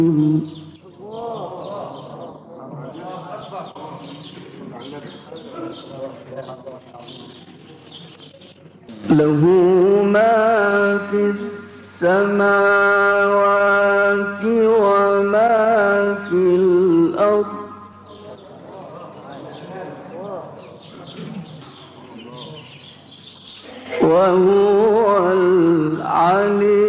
له ما في السماوات وما في الأرض وهو العليم